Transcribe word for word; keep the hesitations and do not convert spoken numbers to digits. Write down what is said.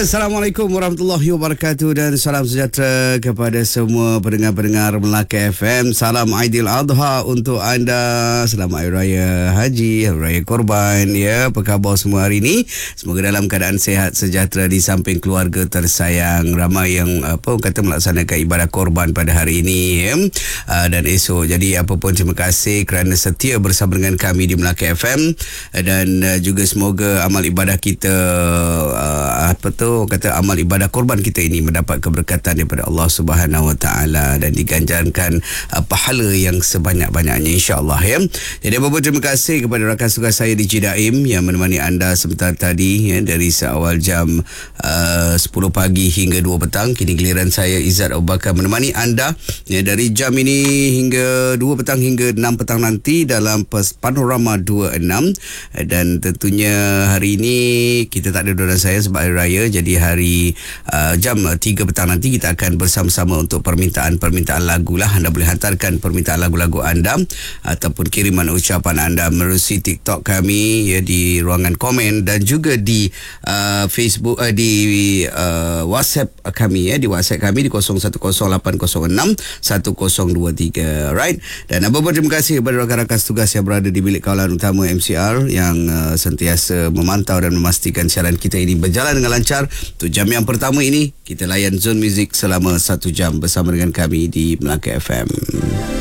Assalamualaikum warahmatullahi wabarakatuh dan salam sejahtera kepada semua pendengar-pendengar Melaka F M. Salam Aidil Adha untuk anda. Selamat Hari Raya Haji, Hari Raya Korban. Ya, apa khabar semua hari ini? Semoga dalam keadaan sehat sejahtera di samping keluarga tersayang. Ramai yang apa orang kata melaksanakan ibadah korban pada hari ini ya, uh, dan esok. Jadi apa pun terima kasih kerana setia bersama dengan kami di Melaka F M, dan uh, juga semoga amal ibadah kita uh, apa tu kata amal ibadah korban kita ini mendapat keberkatan daripada Allah Subhanahu Wa Taala dan diganjarkan uh, pahala yang sebanyak-banyaknya insya-Allah ya. Jadi apa-apa terima kasih kepada rakan tugas saya di Jidaim yang menemani anda sebentar tadi ya, dari seawal jam uh, sepuluh pagi hingga dua petang. Kini giliran saya Izzat Abu Bakar menemani anda ya, dari jam ini hingga dua petang hingga enam petang nanti dalam Panorama dua puluh enam. Dan tentunya hari ini kita tak ada Dora saya sebab hari raya. Jadi hari uh, jam tiga petang nanti kita akan bersama-sama untuk permintaan-permintaan lagu lah. Anda boleh hantarkan permintaan lagu-lagu anda ataupun kiriman ucapan anda melalui TikTok kami ya, di ruangan komen, dan juga di uh, Facebook uh, di uh, WhatsApp kami ya, di WhatsApp kami di kosong satu kosong lapan kosong enam satu kosong dua tiga, right? Dan apa-apa terima kasih kepada rakan-rakan tugas yang berada di bilik kawalan utama M C R yang uh, sentiasa memantau dan memastikan siaran kita ini berjalan dengan lancar. Untuk jam yang pertama ini kita layan Zone Music selama satu jam bersama dengan kami di Melaka F M.